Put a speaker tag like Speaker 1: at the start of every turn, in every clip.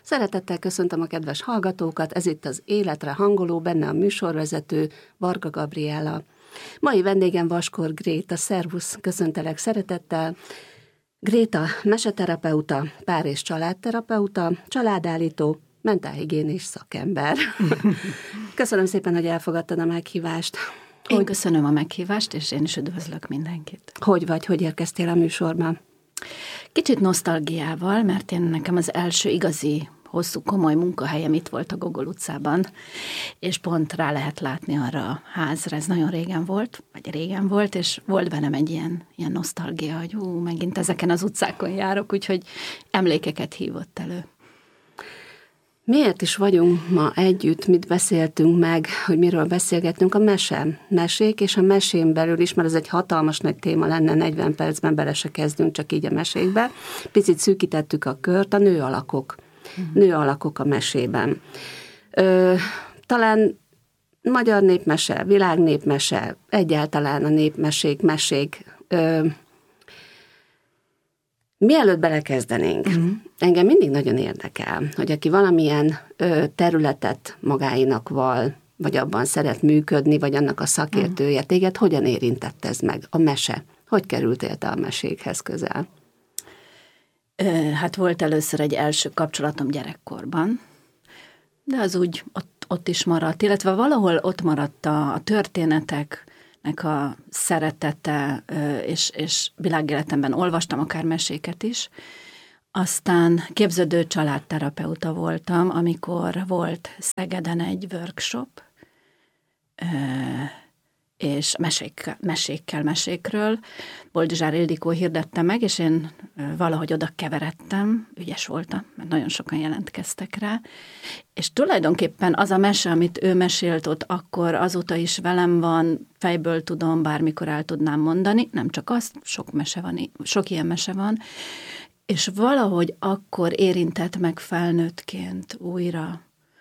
Speaker 1: Szeretettel köszöntöm a kedves hallgatókat, ez itt az Életre hangoló, benne a műsorvezető Varga Gabriella. Mai vendégem Vaskor Gréta, szervusz, köszöntelek szeretettel. Gréta meseterapeuta, pár- és családterapeuta, családállító, mentálhigiénés szakember. Köszönöm szépen, hogy elfogadtad a meghívást.
Speaker 2: Én köszönöm a meghívást, és én is üdvözlök mindenkit.
Speaker 1: Hogy vagy, hogy érkeztél a műsorban?
Speaker 2: Kicsit nosztalgiával, mert nekem az első igazi, hosszú, komoly munkahelyem itt volt a Gogol utcában, és pont rá lehet látni arra a házra, ez nagyon régen volt, és volt bennem egy ilyen nosztalgia, hogy megint ezeken az utcákon járok, úgyhogy emlékeket hívott elő.
Speaker 1: Miért is vagyunk ma együtt, mit beszéltünk meg, hogy miről beszélgetünk? A mesék, és a mesén belül is, mert ez egy hatalmas nagy téma lenne, 40 percben bele se kezdünk csak így a mesékbe. Picit szűkítettük a kört, a nőalakok a mesében. Talán magyar népmese, világnépmese, egyáltalán a mesék. Mielőtt belekezdenénk, engem mindig nagyon érdekel, hogy aki valamilyen területet magáinak val, vagy abban szeret működni, vagy annak a szakértője, téged hogyan érintett ez meg, a mese? Hogy kerültél te a mesékhez közel?
Speaker 2: Hát volt először egy első kapcsolatom gyerekkorban, de az úgy ott is maradt, illetve valahol ott maradt a történeteknek a szeretete, és világéletemben olvastam akár meséket is. Aztán képződő családterapeuta voltam, amikor volt Szegeden egy workshop, és mesékről. Boldizsár Ildikó hirdette meg, és én valahogy oda keveredtem, ügyes voltam, mert nagyon sokan jelentkeztek rá, és tulajdonképpen az a mese, amit ő mesélt ott akkor, azóta is velem van, fejből tudom, bármikor el tudnám mondani, nem csak azt, sok ilyen mese van, és valahogy akkor érintett meg felnőttként újra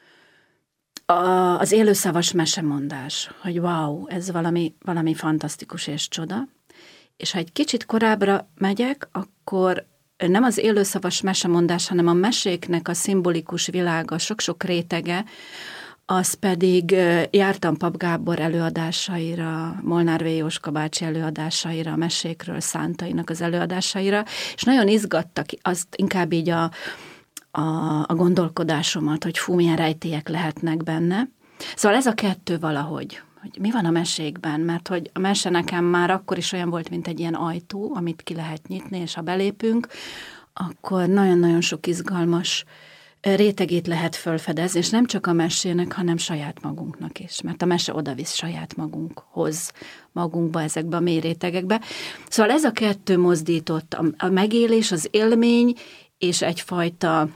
Speaker 2: az élőszavas mesemondás, hogy wow, ez valami fantasztikus és csoda. És ha egy kicsit korábbra megyek, akkor nem az élőszavas mesemondás, hanem a meséknek a szimbolikus világa, sok-sok rétege, az pedig jártam Pap Gábor előadásaira, Molnár V. Jóska bácsi előadásaira, a mesékről, Szántainak az előadásaira, és nagyon izgattak, azt inkább így a gondolkodásomat, hogy milyen rejtélyek lehetnek benne. Szóval ez a kettő valahogy, hogy mi van a mesékben, mert hogy a mese nekem már akkor is olyan volt, mint egy ilyen ajtó, amit ki lehet nyitni, és ha belépünk, akkor nagyon-nagyon sok izgalmas rétegét lehet felfedezni, és nem csak a mesének, hanem saját magunknak is, mert a mese odavisz saját magunkhoz, magunkba, ezekbe a mély rétegekbe. Szóval ez a kettő mozdított, a megélés, az élmény, és egyfajta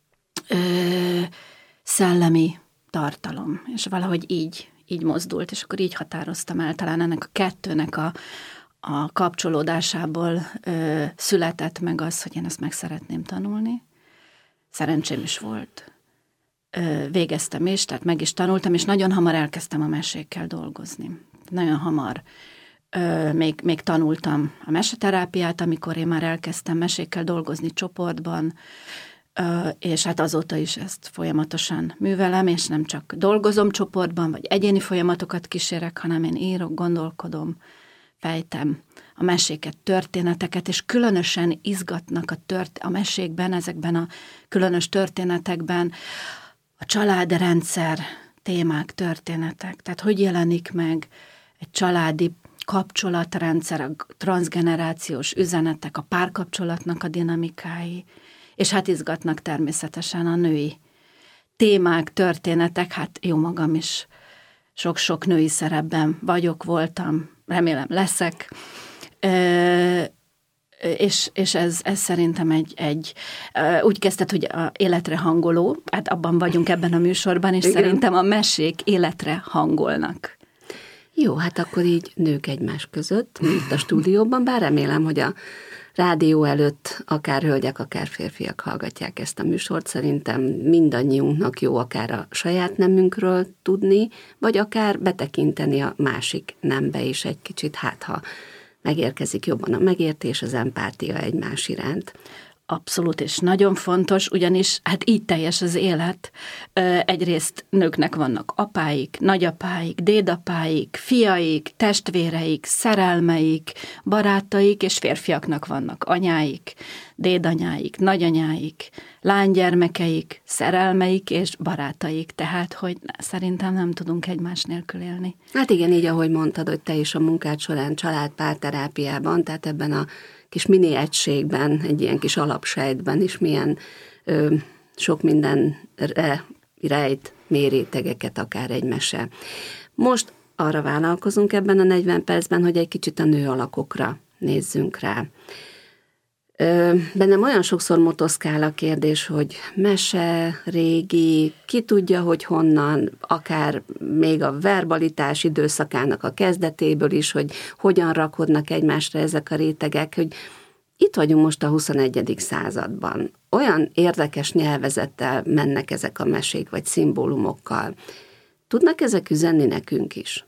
Speaker 2: szellemi tartalom, és valahogy így mozdult, és akkor így határoztam el, talán ennek a kettőnek a kapcsolódásából született meg az, hogy én ezt meg szeretném tanulni. Szerencsém is volt. Végeztem is, tehát meg is tanultam, és nagyon hamar elkezdtem a mesékkel dolgozni. Nagyon hamar. Még tanultam a meseterápiát, amikor én már elkezdtem mesékkel dolgozni csoportban, és hát azóta is ezt folyamatosan művelem, és nem csak dolgozom csoportban, vagy egyéni folyamatokat kísérek, hanem én írok, gondolkodom, fejtem a meséket, történeteket, és különösen izgatnak a mesékben, ezekben a különös történetekben a családrendszer témák, történetek. Tehát hogy jelenik meg egy családi kapcsolatrendszer, a transzgenerációs üzenetek, a párkapcsolatnak a dinamikái, és hát izgatnak természetesen a női témák, történetek, hát jó magam is sok-sok női szerepben voltam, remélem leszek, és ez szerintem egy úgy kezdett, hogy a életre hangoló, hát abban vagyunk ebben a műsorban, és igen, szerintem a mesék életre hangolnak.
Speaker 1: Jó, hát akkor így nők egymás között, itt a stúdióban, bár remélem, hogy a rádió előtt akár hölgyek, akár férfiak hallgatják ezt a műsort. Szerintem mindannyiunknak jó akár a saját nemünkről tudni, vagy akár betekinteni a másik nembe is egy kicsit, hát ha megérkezik jobban a megértés, az empátia egymás iránt.
Speaker 2: abszolút és nagyon fontos, ugyanis hát így teljes az élet. Egyrészt nőknek vannak apáik, nagyapáik, dédapáik, fiaik, testvéreik, szerelmeik, barátaik, és férfiaknak vannak anyáik, dédanyáik, nagyanyáik, lánygyermekeik, szerelmeik és barátaik. Tehát, hogy szerintem nem tudunk egymás nélkül élni.
Speaker 1: Hát igen, így ahogy mondtad, hogy te is a munkád során család-párterápiában, tehát ebben a kis mini egységben, egy ilyen kis alapsejtben is milyen sok mindenre rejt mérétegeket akár egy mese. Most arra vállalkozunk ebben a 40 percben, hogy egy kicsit a nő alakokra nézzünk rá. Bennem olyan sokszor motoszkál a kérdés, hogy mese, régi, ki tudja, hogy honnan, akár még a verbalitás időszakának a kezdetéből is, hogy hogyan rakodnak egymásra ezek a rétegek, hogy itt vagyunk most a 21. században. Olyan érdekes nyelvezettel mennek ezek a mesék, vagy szimbólumokkal. Tudnak ezek üzenni nekünk is?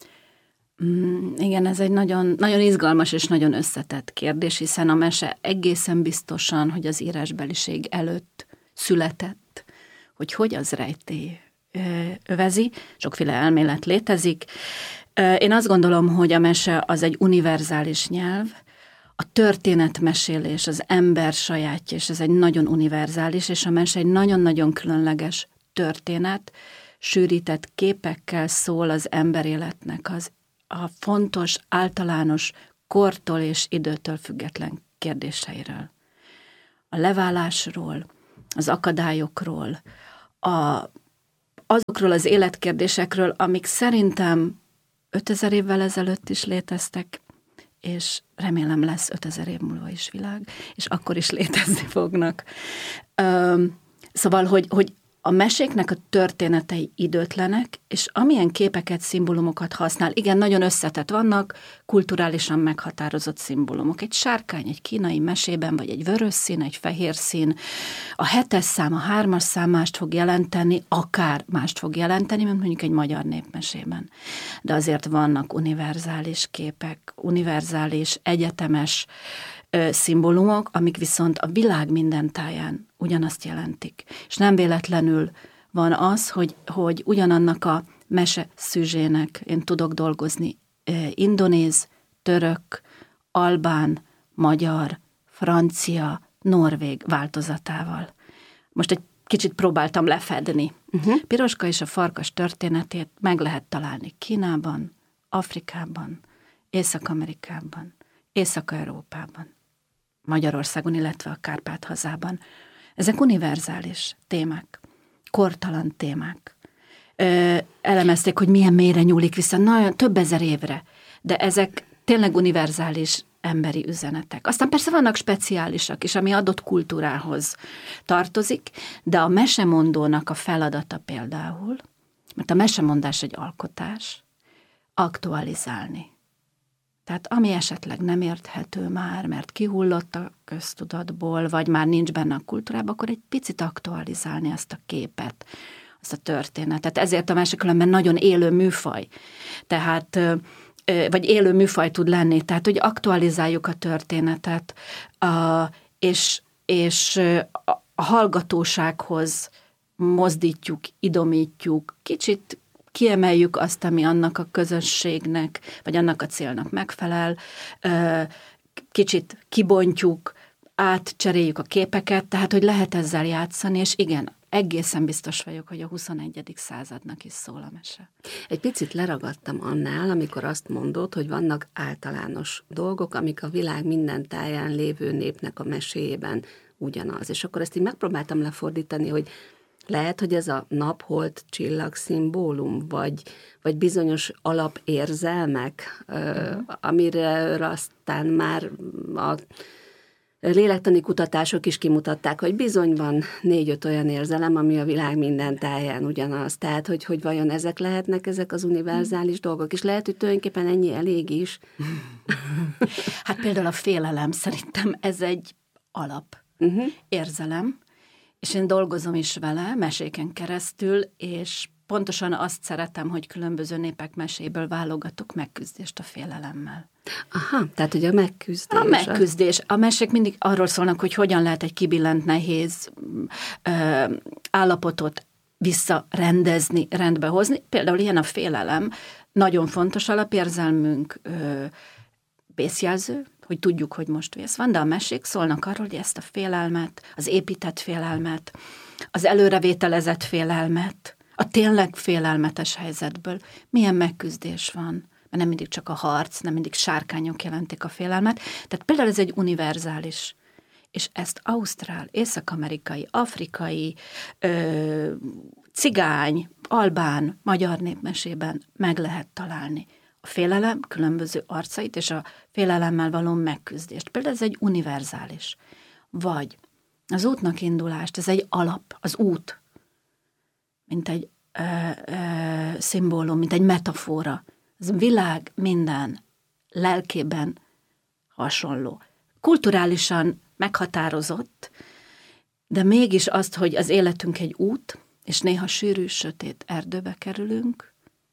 Speaker 2: Igen, ez egy nagyon, nagyon izgalmas és nagyon összetett kérdés, hiszen a mese egészen biztosan, hogy az írásbeliség előtt született, hogy az rejtély övezi, sokféle elmélet létezik. Én azt gondolom, hogy a mese az egy univerzális nyelv, a történetmesélés, az ember sajátja, és ez egy nagyon univerzális, és a mese egy nagyon-nagyon különleges történet, sűrített képekkel szól az emberéletnek a fontos, általános kortól és időtől független kérdéseiről. A leválásról, az akadályokról, azokról az életkérdésekről, amik szerintem 5000 évvel ezelőtt is léteztek, és remélem lesz 5000 év múlva is világ, és akkor is létezni fognak. Szóval, hogy a meséknek a történetei időtlenek, és amilyen képeket, szimbólumokat használ, igen, nagyon összetett vannak, kulturálisan meghatározott szimbólumok. Egy sárkány, egy kínai mesében, vagy egy vörös szín, egy fehér szín, a 7-es szám, a 3-as szám mást fog jelenteni, akár mást fog jelenteni, mint mondjuk egy magyar népmesében. De azért vannak univerzális képek, univerzális, egyetemes szimbólumok, amik viszont a világ minden táján ugyanazt jelentik. És nem véletlenül van az, hogy ugyanannak a mese szűzsének én tudok dolgozni indonéz, török, albán, magyar, francia, norvég változatával. Most egy kicsit próbáltam lefedni. Piroska és a farkas történetét meg lehet találni Kínában, Afrikában, Észak-Amerikában, Észak-Európában, Magyarországon, illetve a Kárpát-hazában. Ezek univerzális témák, kortalan témák. Elemezték, hogy milyen mélyre nyúlik vissza, nagyon több ezer évre, de ezek tényleg univerzális emberi üzenetek. Aztán persze vannak speciálisak is, ami adott kultúrához tartozik, de a mesemondónak a feladata például, mert a mesemondás egy alkotás, aktualizálni. Tehát ami esetleg nem érthető már, mert kihullott a köztudatból, vagy már nincs benne a kultúrában, akkor egy picit aktualizálni ezt a képet, azt a történetet. Ezért a mese különben nagyon élő műfaj. Tehát, vagy élő műfaj tud lenni. Tehát, hogy aktualizáljuk a történetet, és a hallgatósághoz mozdítjuk, idomítjuk, kicsit kiemeljük azt, ami annak a közösségnek, vagy annak a célnak megfelel, kicsit kibontjuk, átcseréljük a képeket, tehát, hogy lehet ezzel játszani, és igen, egészen biztos vagyok, hogy a 21. századnak is szól a mese.
Speaker 1: Egy picit leragadtam annál, amikor azt mondod, hogy vannak általános dolgok, amik a világ minden táján lévő népnek a meséjében ugyanaz. És akkor ezt így megpróbáltam lefordítani, hogy lehet, hogy ez a nap-hold csillag szimbólum, vagy bizonyos alapérzelmek, amire aztán már a lélektani kutatások is kimutatták, hogy bizony van 4-5 olyan érzelem, ami a világ minden táján ugyanaz. Tehát, hogy vajon ezek lehetnek, ezek az univerzális dolgok, és lehet, hogy tulajdonképpen ennyi elég is.
Speaker 2: Hát például a félelem, szerintem ez egy alap érzelem, és én dolgozom is vele, meséken keresztül, és pontosan azt szeretem, hogy különböző népek meséből válogatok megküzdést a félelemmel.
Speaker 1: Aha, tehát ugye a megküzdés.
Speaker 2: A megküzdés. A mesék mindig arról szólnak, hogy hogyan lehet egy kibillent nehéz állapotot visszarendezni, rendbehozni. Például ilyen a félelem. Nagyon fontos alapérzelmünk, vészjelző, hogy tudjuk, hogy most vész van, de a mesék szólnak arról, hogy ezt a félelmet, az épített félelmet, az előrevételezett félelmet, a tényleg félelmetes helyzetből milyen megküzdés van. Mert nem mindig csak a harc, nem mindig sárkányok jelentik a félelmet. Tehát például ez egy univerzális, és ezt ausztrál, észak-amerikai, afrikai, cigány, albán, magyar népmesében meg lehet találni. A félelem különböző arcait és a félelemmel való megküzdést. Például ez egy univerzális. Vagy az útnak indulást, ez egy alap, az út, mint egy szimbólum, mint egy metafora. Ez a világ minden lelkében hasonló. Kulturálisan meghatározott, de mégis azt, hogy az életünk egy út, és néha sűrű, sötét erdőbe kerülünk,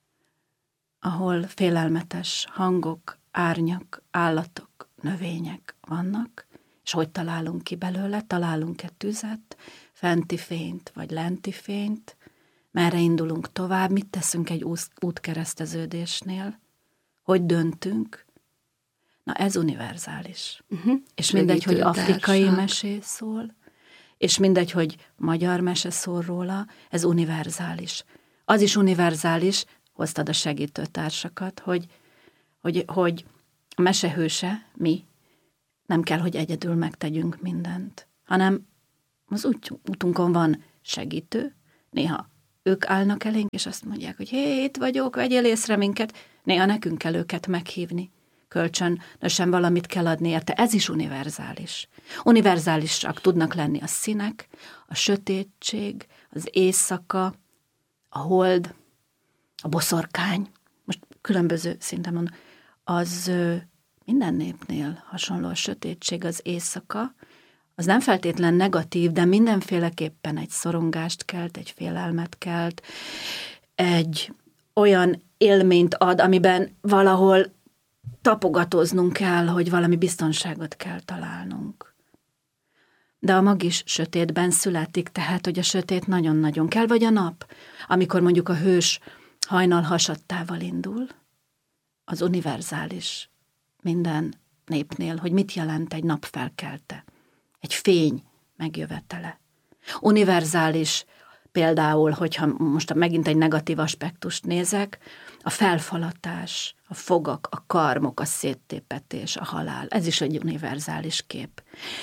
Speaker 2: ahol félelmetes hangok, árnyak, állatok, növények vannak, és hogy találunk ki belőle, találunk-e tüzet, fenti fényt, vagy lenti fényt, merre indulunk tovább, mit teszünk egy útkereszteződésnél, hogy döntünk. Na ez univerzális. És mindegy, hogy afrikai mesé szól, és mindegy, hogy magyar mese szól róla, ez univerzális. Az is univerzális, hoztad a segítőtársakat, hogy a mesehőse, mi, nem kell, hogy egyedül megtegyünk mindent, hanem az útunkon van segítő, néha ők állnak elénk, és azt mondják, hogy hé, itt vagyok, vegyél észre minket, néha nekünk kell őket meghívni, kölcsönösen valamit kell adni érte, ez is univerzális. Univerzálisak tudnak lenni a színek, a sötétség, az éjszaka, a hold, a boszorkány, most különböző szinten mondom, az minden népnél hasonló a sötétség, az éjszaka, az nem feltétlen negatív, de mindenféleképpen egy szorongást kelt, egy félelmet kelt, egy olyan élményt ad, amiben valahol tapogatóznunk kell, hogy valami biztonságot kell találnunk. De a mag is sötétben születik, tehát, hogy a sötét nagyon-nagyon kell, vagy a nap, amikor mondjuk a hős hajnal hasadtával indul, az univerzális minden népnél, hogy mit jelent egy nap felkelte, egy fény megjövetele. Univerzális például, hogyha most megint egy negatív aspektust nézek, a felfalatás, a fogak, a karmok, a széttépetés, a halál, ez is egy univerzális kép.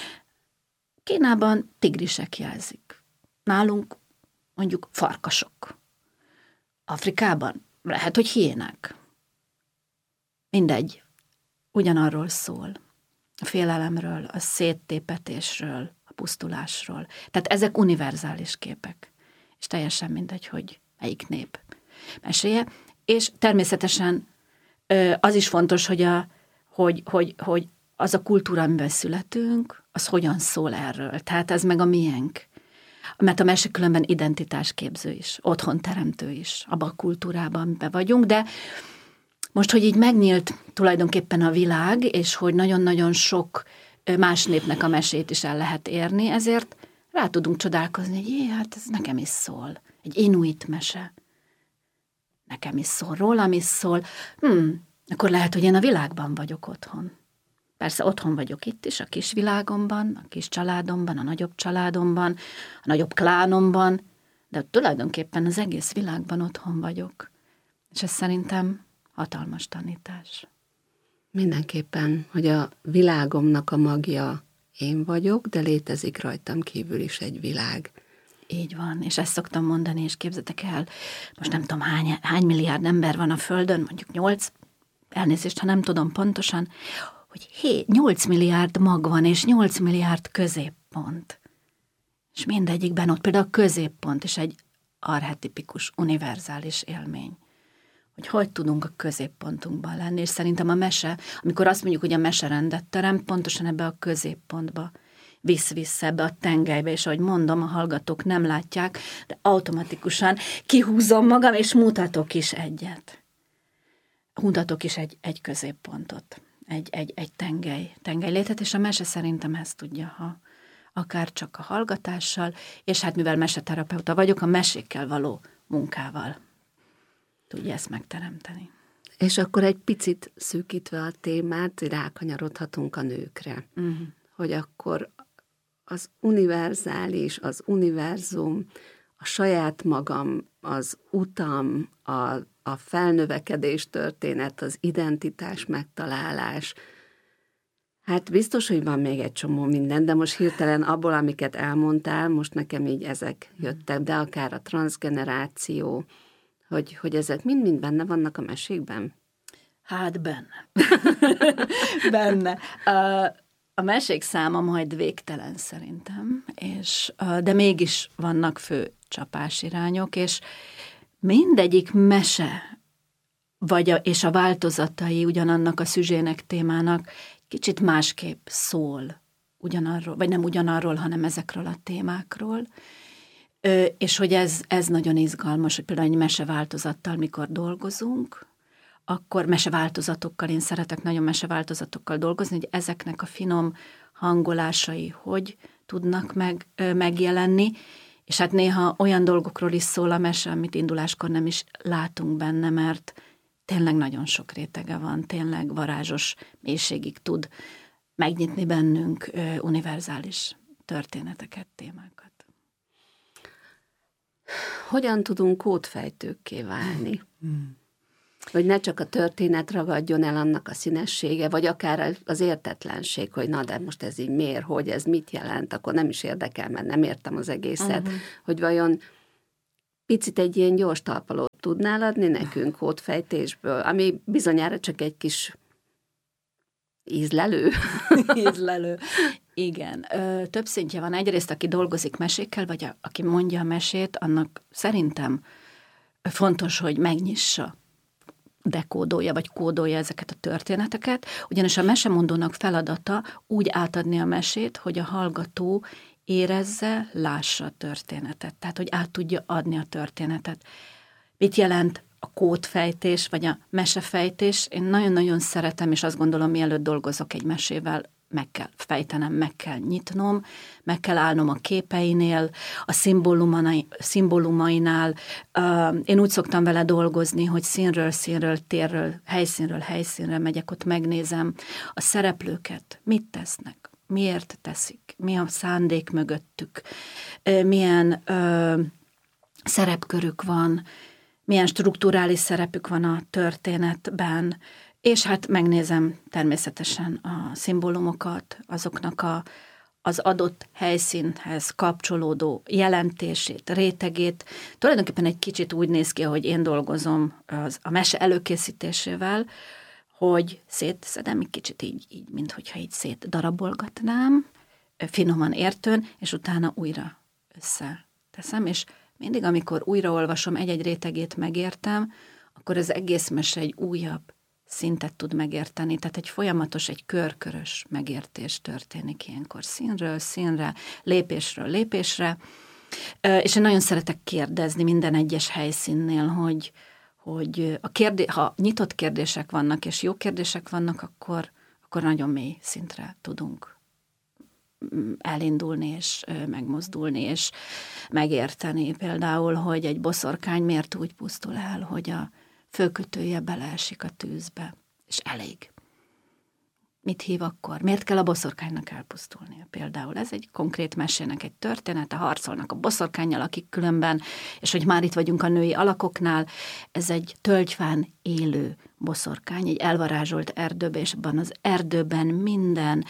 Speaker 2: Kínában tigrisek jelzik. Nálunk mondjuk farkasok. Afrikában lehet, hogy hiénák. Mindegy. Ugyanarról szól. A félelemről, a széttépetésről, a pusztulásról. Tehát ezek univerzális képek. És teljesen mindegy, hogy melyik nép meséje. És természetesen az is fontos, hogy az a kultúra, amiben születünk, az hogyan szól erről. Tehát ez meg a miénk. Mert a mese különben identitásképző is, otthonteremtő is, abban a kultúrában, amiben vagyunk, de most, hogy így megnyílt tulajdonképpen a világ, és hogy nagyon-nagyon sok más népnek a mesét is el lehet érni, ezért rá tudunk csodálkozni, hogy hát ez nekem is szól. Egy inuit mese. Nekem is szól, rólam is szól. Akkor lehet, hogy én a világban vagyok otthon. Persze otthon vagyok itt is, a kis világomban, a kis családomban, a nagyobb családomban, a nagyobb klánomban, de tulajdonképpen az egész világban otthon vagyok. És ez szerintem hatalmas tanítás.
Speaker 1: Mindenképpen, hogy a világomnak a magja én vagyok, de létezik rajtam kívül is egy világ.
Speaker 2: Így van, és ezt szoktam mondani, és képzeljétek el, most nem tudom hány milliárd ember van a Földön, mondjuk 8, elnézést, ha nem tudom pontosan, hogy 8 milliárd mag van, és 8 milliárd középpont. És mindegyikben ott például a középpont is egy archetipikus, univerzális élmény. Hogy tudunk a középpontunkban lenni, és szerintem a mese, amikor azt mondjuk, hogy a mese rendet terem, pontosan ebbe a középpontba visz ebbe a tengelybe, és ahogy mondom, a hallgatók nem látják, de automatikusan kihúzom magam, és mutatok is egyet. Mutatok is egy középpontot. egy tengely létet, és a mese szerintem ezt tudja, ha akár csak a hallgatással, és hát mivel meseterapeuta vagyok, a mesékkel való munkával tudja ezt megteremteni.
Speaker 1: És akkor egy picit szűkítve a témát, rákanyarodhatunk a nőkre. Hogy akkor az univerzális, az univerzum, a saját magam, az utam, a felnövekedés történet, az identitás megtalálás. Hát biztos, hogy van még egy csomó minden, de most hirtelen abból, amiket elmondtál, most nekem így ezek jöttek, de akár a transzgeneráció, hogy ezek mind-mind benne vannak a mesékben?
Speaker 2: Hát benne. Benne. A mesék száma majd végtelen szerintem, de mégis vannak fő csapásirányok, és mindegyik mese, és a változatai ugyanannak a szüzsének, témának kicsit másképp szól ugyanarról, vagy nem ugyanarról, hanem ezekről a témákról. És hogy ez nagyon izgalmas, hogy például egy meseváltozattal mikor dolgozunk, akkor meseváltozatokkal, én szeretek nagyon meseváltozatokkal dolgozni, hogy ezeknek a finom hangolásai hogy tudnak megjelenni, és hát néha olyan dolgokról is szól a mese, amit induláskor nem is látunk benne, mert tényleg nagyon sok rétege van, tényleg varázsos mélységig tud megnyitni bennünk univerzális történeteket, témákat.
Speaker 1: Hogyan tudunk kódfejtőkké válni? Hogy ne csak a történet ragadjon el, annak a színessége, vagy akár az értetlenség, hogy na, de most ez így miért, hogy ez mit jelent, akkor nem is érdekel, mert nem értem az egészet, hogy vajon picit egy ilyen gyors talpalót tudnál adni nekünk kódfejtésből, ami bizonyára csak egy kis ízlelő.
Speaker 2: Ízlelő. Igen. Több szintje van. Egyrészt, aki dolgozik mesékkel, vagy aki mondja a mesét, annak szerintem fontos, hogy megnyissa, dekódolja, vagy kódolja ezeket a történeteket, ugyanis a mesemondónak feladata úgy átadni a mesét, hogy a hallgató érezze, lássa a történetet. Tehát, hogy át tudja adni a történetet. Mit jelent a kódfejtés, vagy a mesefejtés? Én nagyon-nagyon szeretem, és azt gondolom, mielőtt dolgozok egy mesével, meg kell fejtenem, meg kell nyitnom, meg kell állnom a képeinél, a szimbólumainál. Én úgy szoktam vele dolgozni, hogy színről színről, térről, helyszínről megyek, ott megnézem a szereplőket, mit tesznek, miért teszik, mi a szándék mögöttük, milyen szerepkörük van, milyen strukturális szerepük van a történetben, és hát megnézem természetesen a szimbólumokat, azoknak az adott helyszínhez kapcsolódó jelentését, rétegét. Tulajdonképpen egy kicsit úgy néz ki, ahogy én dolgozom a mese előkészítésével, hogy szétszedem egy kicsit így, minthogyha így szétdarabolgatnám, finoman értőn, és utána újra összeteszem, és mindig, amikor újraolvasom, egy-egy rétegét megértem, akkor az egész mese egy újabb szintet tud megérteni, tehát egy folyamatos, egy körkörös megértés történik ilyenkor színről színre, lépésről lépésre, és én nagyon szeretek kérdezni minden egyes helyszínnél, hogy ha nyitott kérdések vannak, és jó kérdések vannak, akkor nagyon mély szintre tudunk elindulni, és megmozdulni, és megérteni. Például, hogy egy boszorkány miért úgy pusztul el, hogy a főkötője beleesik a tűzbe, és elég. Mit hív akkor? Miért kell a boszorkánynak elpusztulnia? Például ez egy konkrét mesének egy története, harcolnak a boszorkánnyal, akik különben, és hogy már itt vagyunk a női alakoknál, ez egy tölgyfán élő boszorkány, egy elvarázsolt erdőben, és abban az erdőben minden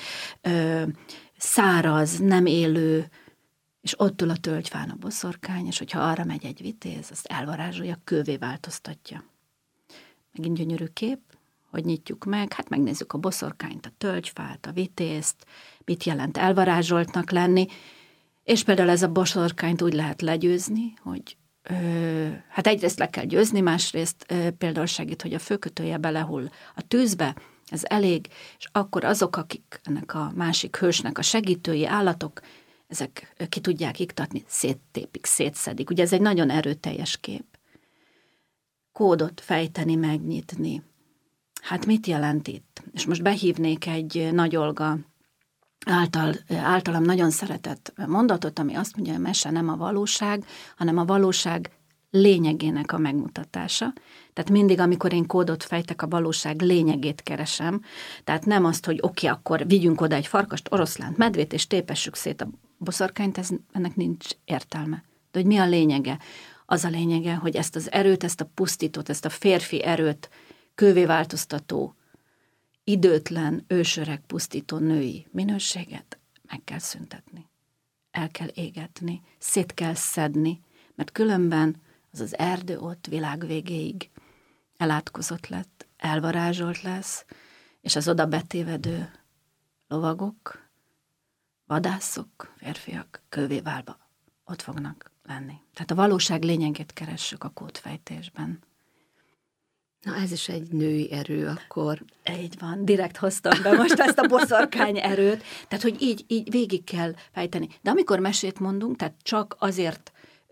Speaker 2: száraz, nem élő, és ott ül a tölgyfán a boszorkány, és hogyha arra megy egy vitéz, azt elvarázsolja, kővé változtatja. Megint gyönyörű kép, hogy nyitjuk meg, hát megnézzük a boszorkányt, a tölgyfát, a vitézt, mit jelent elvarázsoltnak lenni, és például ez a boszorkányt úgy lehet legyőzni, hogy hát egyrészt le kell győzni, másrészt például segít, hogy a főkötője belehull a tűzbe, ez elég, és akkor azok, akik ennek a másik hősnek a segítői állatok, ezek ki tudják iktatni, széttépik, szétszedik. Ugye ez egy nagyon erőteljes kép. Kódot fejteni, megnyitni. Hát mit jelent itt? És most behívnék egy Nagy Olga általam nagyon szeretett mondatot, ami azt mondja, hogy a mese nem a valóság, hanem a valóság lényegének a megmutatása. Tehát mindig, amikor én kódot fejtek, a valóság lényegét keresem. Tehát nem azt, hogy oké, akkor vigyünk oda egy farkast, oroszlánt, medvét, és tépessük szét a boszorkányt, ennek nincs értelme. De hogy mi a lényege? Az a lényege, hogy ezt az erőt, ezt a pusztítót, ezt a férfi erőt kővé változtató, időtlen, ősöreg, pusztító női minőséget meg kell szüntetni. El kell égetni, szét kell szedni, mert különben az erdő ott világ végéig elátkozott lett, elvarázsolt lesz, és az oda betévedő lovagok, vadászok, férfiak kővé válva ott fognak lenni. Tehát a valóság lényegét keressük a kódfejtésben.
Speaker 1: Na ez is egy női erő akkor.
Speaker 2: Így van, direkt hoztam be most ezt a boszorkány erőt, tehát hogy így végig kell fejteni. De amikor mesét mondunk, tehát csak azért,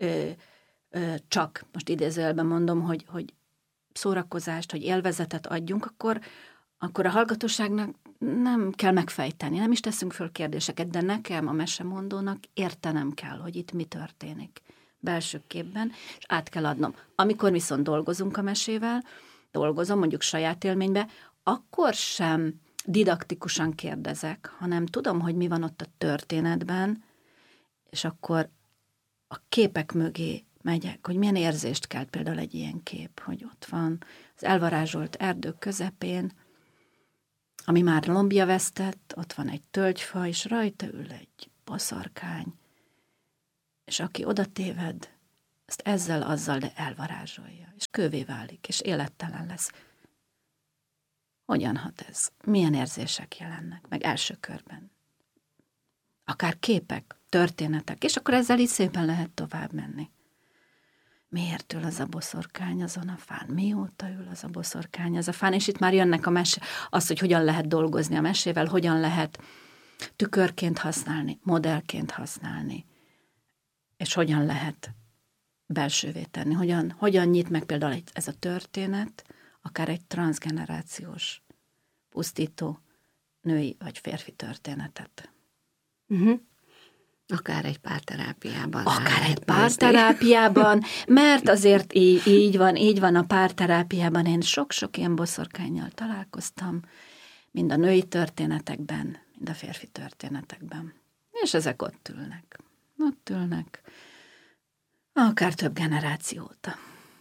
Speaker 2: csak, most idézőjelben mondom, hogy szórakozást, hogy élvezetet adjunk, akkor a hallgatóságnak nem kell megfejteni, nem is teszünk föl kérdéseket, de nekem, a mesemondónak értenem kell, hogy itt mi történik belső képben, és át kell adnom. Amikor viszont dolgozunk a mesével, mondjuk saját élménybe, akkor sem didaktikusan kérdezek, hanem tudom, hogy mi van ott a történetben, és akkor a képek mögé megyek, hogy milyen érzést kelt például egy ilyen kép, hogy ott van az elvarázsolt erdő közepén, ami már lombja vesztett, ott van egy tölgyfa, és rajta ül egy boszorkány, és aki oda téved, ezt ezzel, azzal, de elvarázsolja, és kővé válik, és élettelen lesz. Hogyan hat ez? Milyen érzések jelennek meg első körben? Akár képek, történetek, és akkor ezzel így szépen lehet tovább menni. Miért ül az a boszorkány azon a fán? Mióta ül az a boszorkány az a fán? És itt már jönnek a az, hogy hogyan lehet dolgozni a mesével, hogyan lehet tükörként használni, modellként használni, és hogyan lehet belsővé tenni. Hogyan nyit meg például ez a történet, akár egy transzgenerációs, pusztító női vagy férfi történetet.
Speaker 1: Uh-huh. Akár egy párterápiában.
Speaker 2: Akár egy párterápiában, mert azért így van a párterápiában. Én sok-sok ilyen boszorkánnyal találkoztam, mind a női történetekben, mind a férfi történetekben. És ezek ott ülnek. Akár több generáció óta.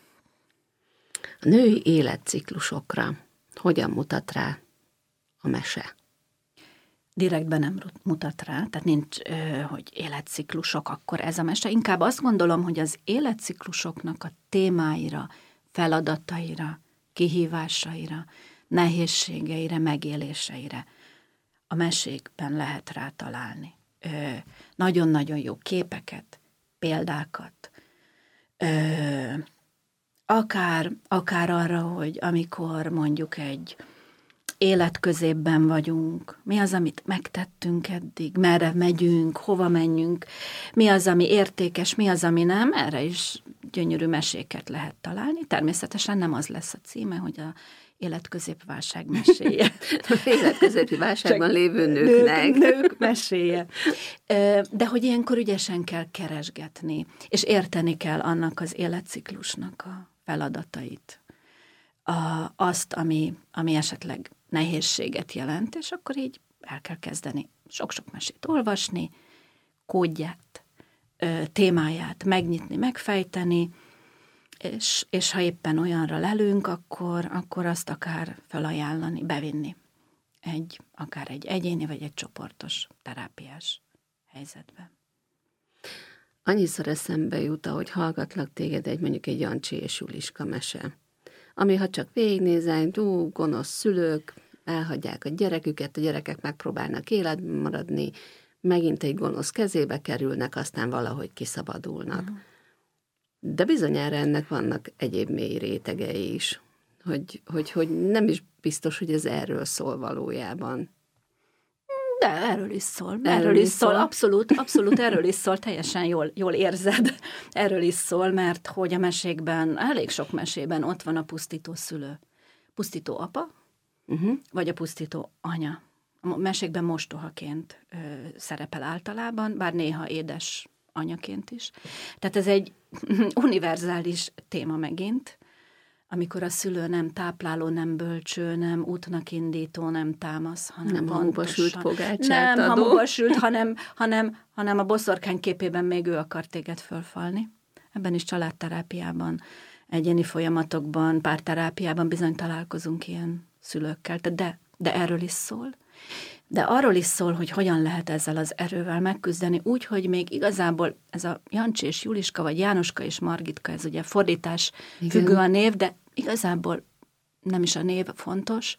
Speaker 1: A női életciklusokra hogyan mutat rá a mese?
Speaker 2: Direktben nem mutat rá, tehát nincs, hogy életciklusok, akkor ez a mese. Inkább azt gondolom, hogy az életciklusoknak a témáira, feladataira, kihívásaira, nehézségeire, megéléseire a mesékben lehet rá találni. Nagyon-nagyon jó képeket, példákat, akár arra, hogy amikor mondjuk egy életközépben vagyunk, mi az, amit megtettünk eddig, merre megyünk, hova menjünk, mi az, ami értékes, mi az, ami nem, erre is gyönyörű meséket lehet találni. Természetesen nem az lesz a címe, hogy a életközépválság meséje.
Speaker 1: Életközépi válságban lévő nőknek.
Speaker 2: Nők meséje. De hogy ilyenkor ügyesen kell keresgetni, és érteni kell annak az életciklusnak a feladatait. Azt, ami esetleg nehézséget jelent, és akkor így el kell kezdeni sok-sok mesét olvasni, kódját, témáját megnyitni, megfejteni, és ha éppen olyanra lelünk, akkor azt akár felajánlani, bevinni akár egy egyéni vagy egy csoportos terápiás helyzetben.
Speaker 1: Annyiszor eszembe jut, ahogy hallgatlak téged mondjuk egy Jancsi és Juliska mese, ami ha csak végignézel, gonosz szülők, elhagyják a gyereküket, a gyerekek megpróbálnak életben maradni, megint egy gonosz kezébe kerülnek, aztán valahogy kiszabadulnak. De bizonyára ennek vannak egyéb mély rétegei is, hogy nem is biztos, hogy ez erről szól valójában.
Speaker 2: De erről is szól. Abszolút erről is szól, teljesen jól érzed. Erről is szól, mert hogy a mesékben, elég sok mesében ott van a pusztító szülő. Pusztító apa, vagy a pusztító anya. A mesékben mostohaként szerepel általában, bár néha édes anyaként is. Tehát ez egy univerzális téma megint, amikor a szülő nem tápláló, nem bölcső, nem útnak indító, nem támasz, hanem
Speaker 1: nem hamuba sült pogácsát
Speaker 2: nem
Speaker 1: adó.
Speaker 2: hamuba sült, hanem a boszorkány képében még ő akar téged fölfalni. Ebben is családterápiában, egyéni folyamatokban, párterápiában bizony találkozunk ilyen szülőkkel, de erről is szól. De arról is szól, hogy hogyan lehet ezzel az erővel megküzdeni, úgy, hogy még igazából ez a Jancsi és Juliska, vagy Jánoska és Margitka, ez ugye fordítás függő a név, de igazából nem is a név fontos.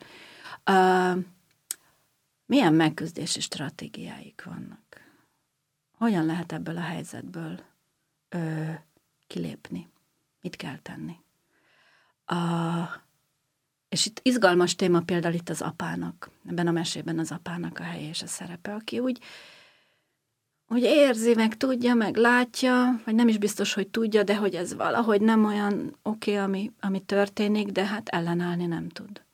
Speaker 2: Milyen megküzdési stratégiáik vannak? Hogyan lehet ebből a helyzetből kilépni? Mit kell tenni? És itt izgalmas téma például itt az apának, ebben a mesében az apának a helye és a szerepe, aki úgy érzi, meg tudja, meg látja, vagy nem is biztos, hogy tudja, de hogy ez valahogy nem olyan oké, ami történik, de hát ellenállni nem tud.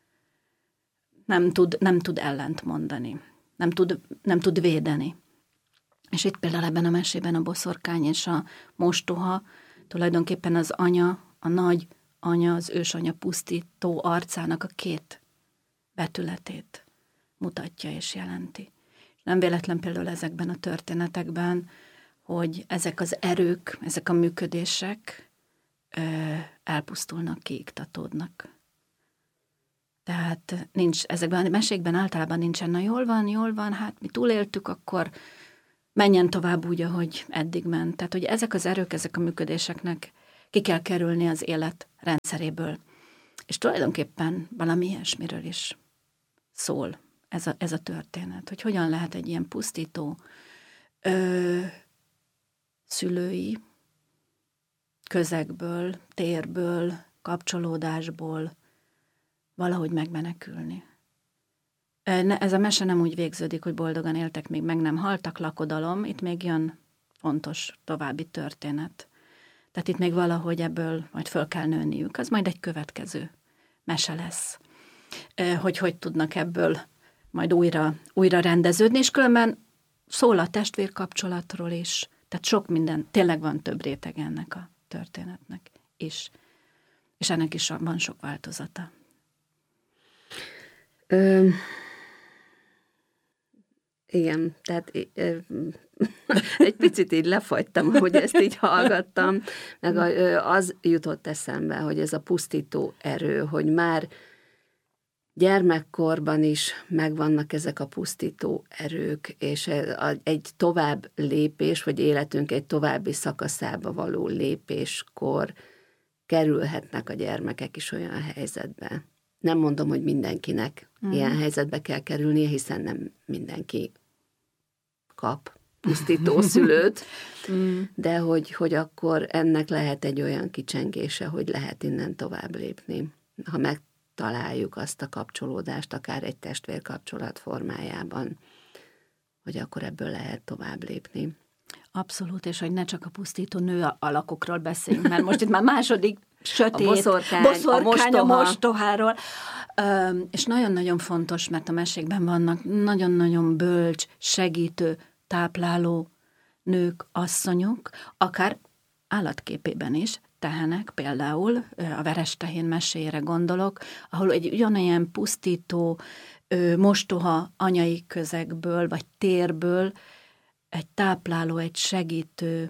Speaker 2: Nem tud ellent mondani. Nem tud védeni. És itt például ebben a mesében a boszorkány és a mostoha, tulajdonképpen az anya, a nagy anya, az ősanya pusztító arcának a két betületét mutatja és jelenti. Nem véletlen például ezekben a történetekben, hogy ezek az erők, ezek a működések elpusztulnak, kiiktatódnak. Tehát ezekben a mesékben általában nincsen, na jól van, hát mi túléltük, akkor menjen tovább úgy, ahogy eddig ment. Tehát, hogy ezek az erők, ezek a működéseknek ki kell kerülni az élet rendszeréből. És tulajdonképpen valami ilyesmiről is szól ez a történet, hogy hogyan lehet egy ilyen pusztító szülői közegből, térből, kapcsolódásból valahogy megmenekülni. Ez a mese nem úgy végződik, hogy boldogan éltek, még meg nem haltak, lakodalom, itt még jön fontos további történet. Tehát itt még valahogy ebből majd föl kell nőniük. Az majd egy következő mese lesz. Hogy tudnak ebből majd újra rendeződni, és különben szól a testvérkapcsolatról is. Tehát sok minden, tényleg van több réteg ennek a történetnek is. És ennek is van sok változata.
Speaker 1: Igen, tehát egy picit így lefagytam, hogy ezt így hallgattam, meg az jutott eszembe, hogy ez a pusztító erő, hogy már gyermekkorban is megvannak ezek a pusztító erők, és egy tovább lépés, vagy életünk egy további szakaszába való lépéskor kerülhetnek a gyermekek is olyan helyzetbe. Nem mondom, hogy mindenkinek ilyen helyzetbe kell kerülnie, hiszen nem mindenki kap pusztító szülőt, de hogy akkor ennek lehet egy olyan kicsengése, hogy lehet innen tovább lépni. Ha megtaláljuk azt a kapcsolódást, akár egy testvérkapcsolat formájában, hogy akkor ebből lehet tovább lépni.
Speaker 2: Abszolút, és hogy ne csak a pusztító nő alakokról beszéljünk, mert most itt már második sötét,
Speaker 1: a boszorkány
Speaker 2: a mostoháról. És nagyon-nagyon fontos, mert a mesékben vannak nagyon-nagyon bölcs, segítő, tápláló nők, asszonyok, akár állatképében is, tehenek, például a Verestehén meséjére gondolok, ahol egy ugyanilyen pusztító, mostoha anyai közegből, vagy térből egy tápláló, egy segítő,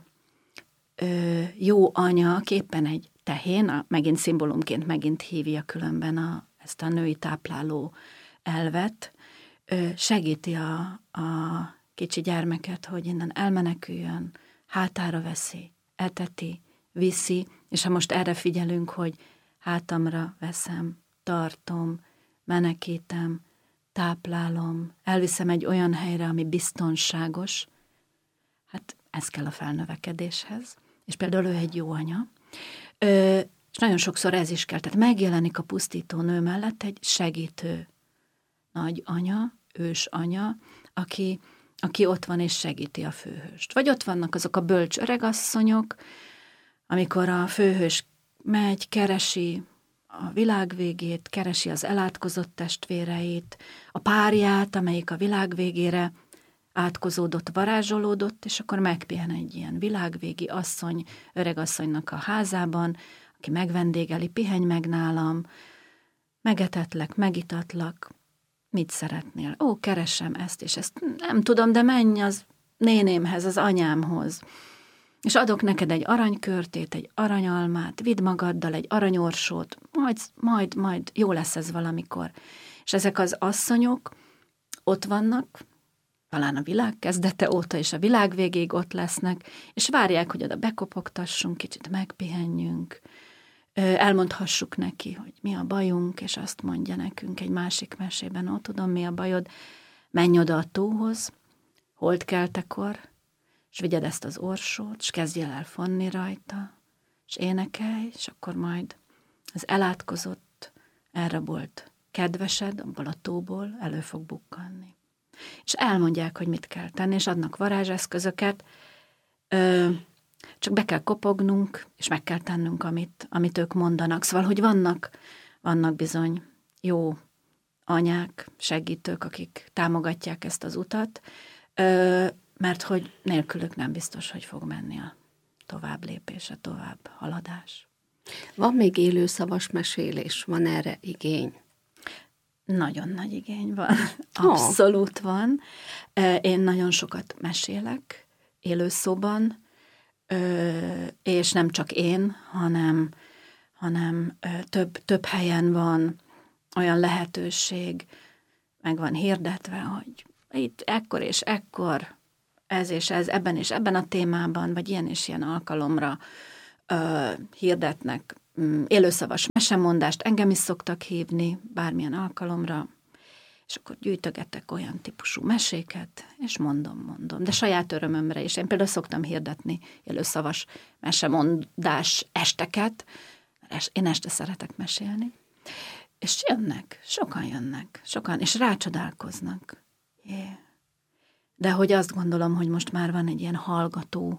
Speaker 2: jó anya, éppen egy tehén, megint szimbólumként megint hívja különben ezt a női tápláló elvet, segíti a kicsi gyermeket, hogy innen elmeneküljön, hátára veszi, eteti, viszi, és ha most erre figyelünk, hogy hátamra veszem, tartom, menekítem, táplálom, elviszem egy olyan helyre, ami biztonságos, hát ez kell a felnövekedéshez. És például ő egy jó anya. És nagyon sokszor ez is kell, tehát megjelenik a pusztító nő mellett egy segítő nagy anya, ős anya, aki ott van és segíti a főhőst. Vagy ott vannak azok a bölcs öregasszonyok, amikor a főhős megy, keresi a világ végét, keresi az elátkozott testvéreit, a párját, amelyik a világ végére átkozódott, varázsolódott, és akkor megpihen egy ilyen világvégi asszony, öregasszonynak a házában, aki megvendégeli, pihenj meg nálam, megetetlek, megitatlak, mit szeretnél? Ó, keresem ezt és ezt, nem tudom, de menj az nénémhez, az anyámhoz, és adok neked egy aranykörtét, egy aranyalmát, vidd magaddal egy aranyorsót, majd jó lesz ez valamikor. És ezek az asszonyok ott vannak, talán a világ kezdete óta és a világ végéig ott lesznek, és várják, hogy oda bekopogtassunk, kicsit megpihenjünk, elmondhassuk neki, hogy mi a bajunk, és azt mondja nekünk egy másik mesében, ó, tudom, mi a bajod, menj oda a tóhoz, holdkeltekor, és vigyed ezt az orsót, és kezdjél el fonni rajta, és énekelj, és akkor majd az elátkozott, elrabolt kedvesed abból a tóból elő fog bukkanni. És elmondják, hogy mit kell tenni, és adnak varázseszközöket, csak be kell kopognunk, és meg kell tennünk, amit ők mondanak. Szóval, hogy vannak bizony jó anyák, segítők, akik támogatják ezt az utat, mert hogy nélkülük nem biztos, hogy fog menni a tovább lépés, a tovább haladás.
Speaker 1: Van még élő szavas mesélés? Van erre igény?
Speaker 2: Nagyon nagy igény van. Abszolút van. Én nagyon sokat mesélek élőszóban, és nem csak én, hanem több helyen van olyan lehetőség, meg van hirdetve, hogy itt ekkor és ekkor, ez és ez, ebben és ebben a témában, vagy ilyen és ilyen alkalomra hirdetnek élőszavas mesemondást, engem is szoktak hívni bármilyen alkalomra, és akkor gyűjtögetek olyan típusú meséket, és mondom, de saját örömömre is. Én például szoktam hirdetni élőszavas mesemondás esteket, én este szeretek mesélni, és sokan jönnek, és rácsodálkoznak. De hogy azt gondolom, hogy most már van egy ilyen hallgató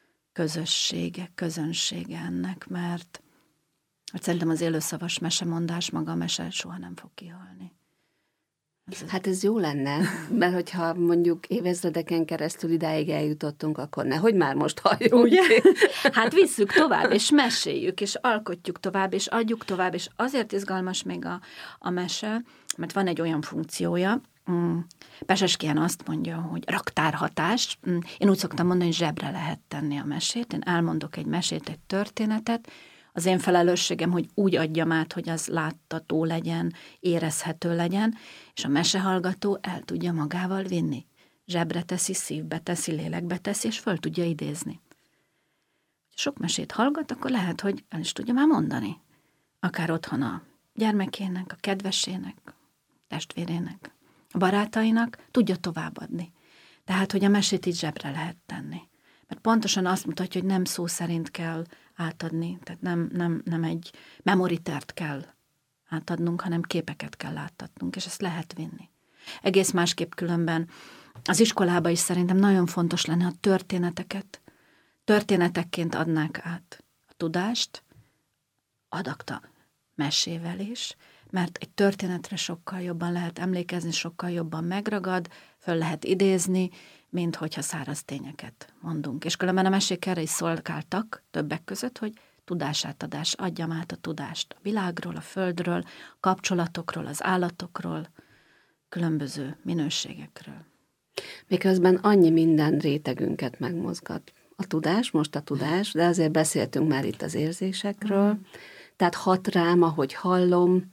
Speaker 2: közönsége ennek, mert szerintem az élőszavas mesemondás, maga a mese soha nem fog kihalni.
Speaker 1: Hát ez jó lenne, mert hogyha mondjuk évezredeken keresztül idáig eljutottunk, akkor nehogy már most halljunk.
Speaker 2: Ugye? Hát visszük tovább, és meséljük, és alkotjuk tovább, és adjuk tovább, és azért izgalmas még a mese, mert van egy olyan funkciója, Peseskian azt mondja, hogy raktárhatás. Én úgy szoktam mondani, hogy zsebre lehet tenni a mesét. Én elmondok egy mesét, egy történetet. Az én felelősségem, hogy úgy adjam át, hogy az láttató legyen, érezhető legyen, és a mesehallgató el tudja magával vinni. Zsebre teszi, szívbe teszi, lélekbe teszi, és föl tudja idézni. Ha sok mesét hallgat, akkor lehet, hogy el is tudja már mondani. Akár otthon a gyermekének, a kedvesének, a testvérének, a barátainak tudja továbbadni. Tehát, hogy a mesét így zsebre lehet tenni. Mert pontosan azt mutatja, hogy nem szó szerint kell átadni, tehát nem egy memoritert kell átadnunk, hanem képeket kell láttatnunk, és ezt lehet vinni. Egész másképp különben az iskolában is szerintem nagyon fontos lenne, ha történetekként adnák át a tudást, adakta mesével is, mert egy történetre sokkal jobban lehet emlékezni, sokkal jobban megragad, föl lehet idézni, mint hogyha száraz tényeket mondunk. És különben a mesék erre is szolgáltak többek között, hogy tudásátadás, adjam át a tudást a világról, a földről, kapcsolatokról, az állatokról, különböző minőségekről.
Speaker 1: Miközben annyi minden rétegünket megmozgat. A tudás, de azért beszéltünk már itt az érzésekről, tehát hat rám, ahogy hallom,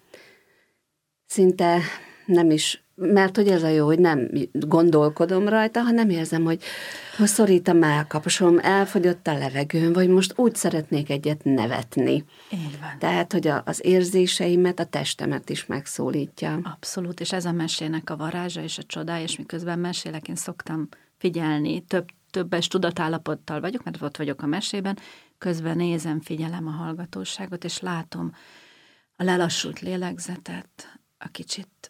Speaker 1: szinte nem is, mert hogy ez a jó, hogy nem gondolkodom rajta, hanem érzem, hogy szorít a mellkaposom, elfogyott a levegőm, vagy most úgy szeretnék egyet nevetni.
Speaker 2: Így van.
Speaker 1: Tehát, hogy az érzéseimet, a testemet is megszólítja.
Speaker 2: Abszolút, és ez a mesének a varázsa és a csodája, és miközben mesélek, én szoktam figyelni, többes tudatállapottal vagyok, mert ott vagyok a mesében, közben nézem, figyelem a hallgatóságot, és látom a lelassult lélegzetet, a kicsit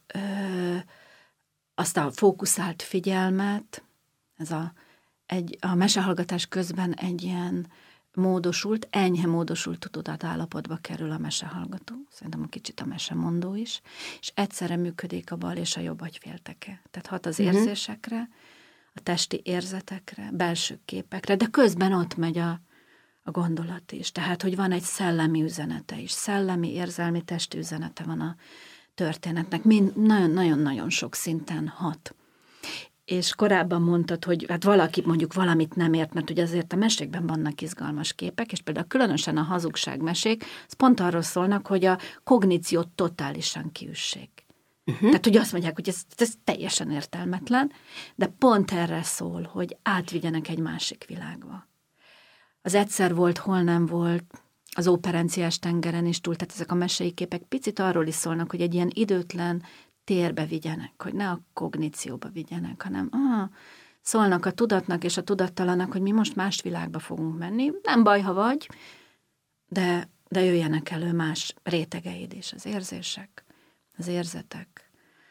Speaker 2: azt a fókuszált figyelmet, ez a mesehallgatás közben egy ilyen módosult, enyhe módosult tudatállapotba kerül a mesehallgató, szerintem a kicsit a mesemondó is, és egyszerre működik a bal és a jobb agyfélteke. Tehát hat az érzésekre, a testi érzetekre, belső képekre, de közben ott megy a gondolat is. Tehát, hogy van egy szellemi üzenete is, szellemi, érzelmi, testi üzenete van a történetnek. Nagyon-nagyon sok szinten hat. És korábban mondtad, hogy hát valaki mondjuk valamit nem ért, mert ugye azért a mesékben vannak izgalmas képek, és például különösen a hazugságmesék, az pont arról szólnak, hogy a kogníciót totálisan kiüssék. Tehát, hogy azt mondják, hogy ez teljesen értelmetlen, de pont erre szól, hogy átvigyenek egy másik világba. Az egyszer volt, hol nem volt, az óperenciás tengeren is túl, tehát ezek a mesei képek picit arról is szólnak, hogy egy ilyen időtlen térbe vigyenek, hogy ne a kognícióba vigyenek, hanem szólnak a tudatnak és a tudattalannak, hogy mi most más világba fogunk menni. Nem baj, ha vagy, de jöjjenek elő más rétegeid is, az érzések, az érzetek.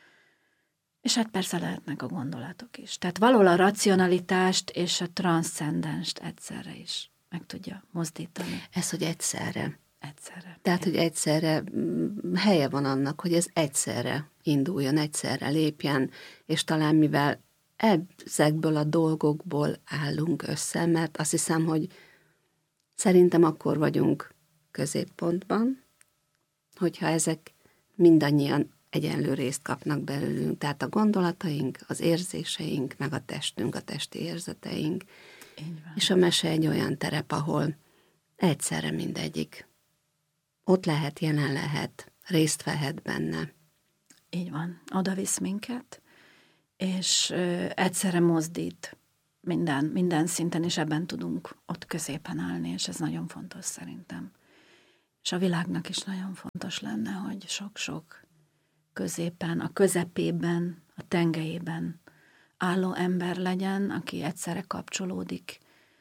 Speaker 2: És hát persze lehetnek a gondolatok is. Tehát valahol a racionalitást és a transzcendenst egyszerre is meg tudja mozdítani.
Speaker 1: Ez, hogy egyszerre.
Speaker 2: Egyszerre.
Speaker 1: Tehát, hogy egyszerre helye van annak, hogy ez egyszerre induljon, egyszerre lépjen, és talán mivel ezekből a dolgokból állunk össze, mert azt hiszem, hogy szerintem akkor vagyunk középpontban, hogyha ezek mindannyian egyenlő részt kapnak belőlünk. Tehát a gondolataink, az érzéseink, meg a testünk, a testi érzeteink. És a mese egy olyan terep, ahol egyszerre mindegyik ott lehet, jelen lehet, részt vehet benne.
Speaker 2: Így van, oda visz minket, és egyszerre mozdít minden szinten, és ebben tudunk ott középen állni, és ez nagyon fontos szerintem. És a világnak is nagyon fontos lenne, hogy sok-sok középen, a közepében, a tengelyében álló ember legyen, aki egyszerre kapcsolódik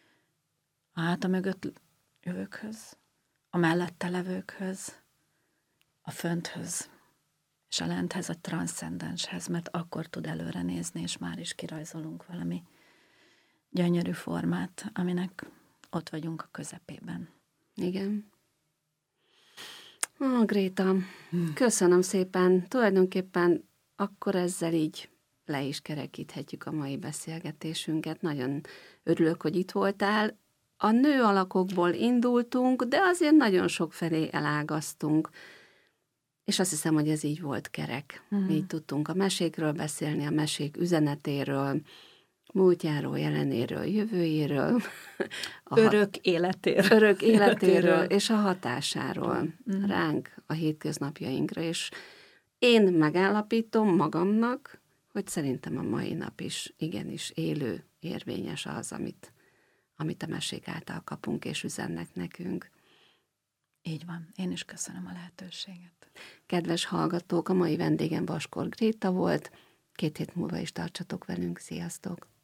Speaker 2: a háta mögött jövőkhöz, a mellette levőkhöz, a fönthöz, és a lenthez, a transzcendenshez, mert akkor tud előre nézni, és már is kirajzolunk valami gyönyörű formát, aminek ott vagyunk a közepében.
Speaker 1: Igen. Gréta, köszönöm szépen. Tulajdonképpen akkor ezzel így le is kerekíthetjük a mai beszélgetésünket. Nagyon örülök, hogy itt voltál. A nő alakokból indultunk, de azért nagyon sok felé elágaztunk. És azt hiszem, hogy ez így volt kerek. Így tudtunk a mesékről beszélni, a mesék üzenetéről, múltjáról, jelenéről, jövőjéről.
Speaker 2: Örök
Speaker 1: életéről, és a hatásáról ránk, a hétköznapjainkra. És én megállapítom magamnak, hogy szerintem a mai nap is igenis élő, érvényes az, amit a mesék által kapunk és üzennek nekünk.
Speaker 2: Így van. Én is köszönöm a lehetőséget.
Speaker 1: Kedves hallgatók, a mai vendégem Vaskor Gréta volt. 2 hét múlva is tartsatok velünk. Sziasztok!